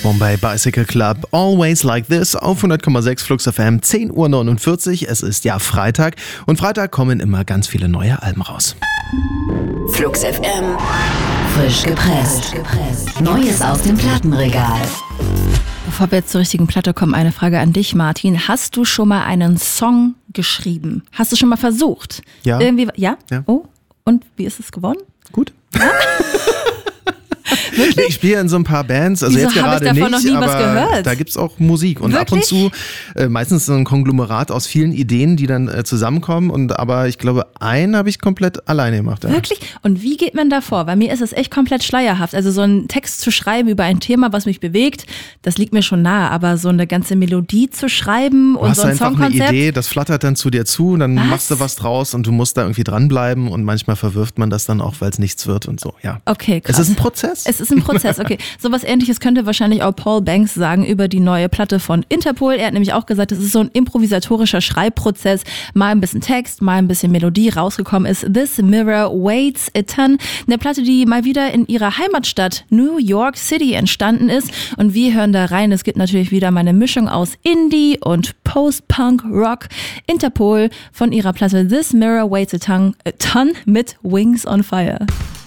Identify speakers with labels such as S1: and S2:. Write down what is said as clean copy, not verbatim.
S1: One bei Bicycle Club. Always Like This auf 100,6 Flux FM, 10:49 Uhr. Es ist ja Freitag und Freitag kommen immer ganz viele neue Alben raus.
S2: Flux FM. Frisch gepresst. Neues aus dem Plattenregal.
S3: Bevor wir jetzt zur richtigen Platte kommen, eine Frage an dich, Martin. Hast du schon mal einen Song geschrieben? Hast du schon mal versucht?
S1: Ja.
S3: Ja?
S1: Ja.
S3: Oh, und wie ist es geworden?
S1: Gut.
S3: Ja? Wirklich?
S1: Ich spiele in so ein paar Bands, also
S3: Wieso
S1: jetzt gerade
S3: habe ich davon
S1: nicht,
S3: noch nie was
S1: aber
S3: gehört?
S1: da gibt's auch Musik und ab und zu meistens so ein Konglomerat aus vielen Ideen, die dann zusammenkommen aber ich glaube, einen habe ich komplett alleine gemacht. Ja.
S3: Wirklich? Und wie geht man da vor? Bei mir ist es echt komplett schleierhaft. Also so einen Text zu schreiben über ein Thema, was mich bewegt, das liegt mir schon nahe, aber so eine ganze Melodie zu schreiben und so ein
S1: Songkonzept. Du hast einfach eine Idee, das flattert dann zu dir zu und dann machst du was draus und du musst da irgendwie dranbleiben und manchmal verwirft man das dann auch, weil es nichts wird und so. Ja.
S3: Okay, krass.
S1: Es ist ein Prozess.
S3: Es ist ein Prozess, okay. Sowas Ähnliches könnte wahrscheinlich auch Paul Banks sagen über die neue Platte von Interpol. Er hat nämlich auch gesagt, es ist so ein improvisatorischer Schreibprozess. Mal ein bisschen Text, mal ein bisschen Melodie. Rausgekommen ist This Mirror Weighs a Ton. Eine Platte, die mal wieder in ihrer Heimatstadt New York City entstanden ist. Und wir hören da rein. Es gibt natürlich wieder mal eine Mischung aus Indie und Post-Punk-Rock. Interpol von ihrer Platte This Mirror Weighs a Ton mit Wings on Fire.